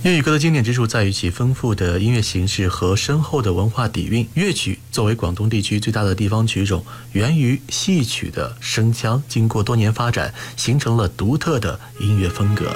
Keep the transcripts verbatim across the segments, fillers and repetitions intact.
粤语歌的经典之处在于其丰富的音乐形式和深厚的文化底蕴。粤曲作为广东地区最大的地方曲种，源于戏曲的声腔，经过多年发展，形成了独特的音乐风格。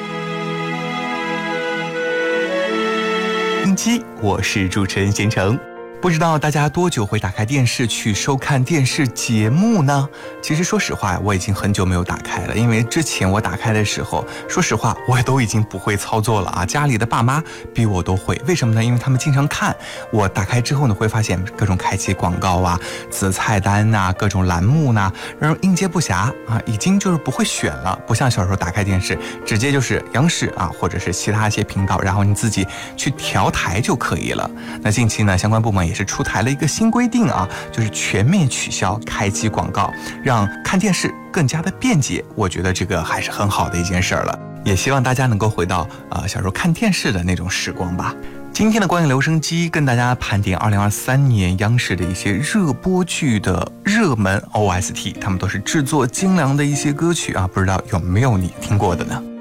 音机，我是主持人贤成。不知道大家多久会打开电视去收看电视节目呢？其实说实话，我已经很久没有打开了，因为之前我打开的时候，说实话我都已经不会操作了啊，家里的爸妈比我都会。为什么呢？因为他们经常看。我打开之后呢，会发现各种开启广告啊、子菜单呐、各种栏目呐，然后应接不暇啊，已经就是不会选了。不像小时候打开电视，直接就是央视啊，或者是其他一些频道，然后你自己去调台就可以了。那近期呢，相关部门也是出台了一个新规定啊，就是全面取消开机广告，让看电视更加的便捷。我觉得这个还是很好的一件事儿了，也希望大家能够回到呃小时候看电视的那种时光吧。今天的光影留声机跟大家盘点二零二三年央视的一些热播剧的热门 O S T， 他们都是制作精良的一些歌曲啊，不知道有没有你听过的呢？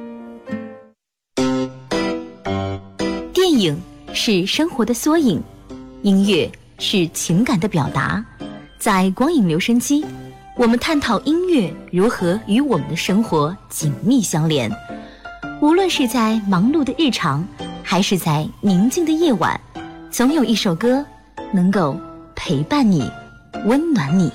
电影是生活的缩影，音乐是情感的表达。在光影留声机，我们探讨音乐如何与我们的生活紧密相连。无论是在忙碌的日常，还是在宁静的夜晚，总有一首歌能够陪伴你，温暖你。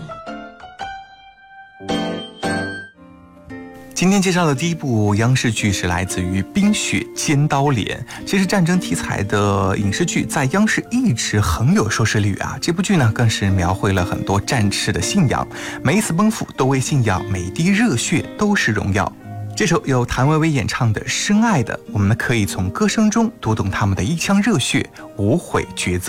今天介绍的第一部央视剧是来自于《冰雪尖刀连》。其实战争题材的影视剧在央视一直很有收视率啊。这部剧呢，更是描绘了很多战士的信仰，每一次奔赴都为信仰，每一滴热血都是荣耀。这首由谭维维演唱的《深爱的》，我们可以从歌声中读懂他们的一腔热血，无悔抉择。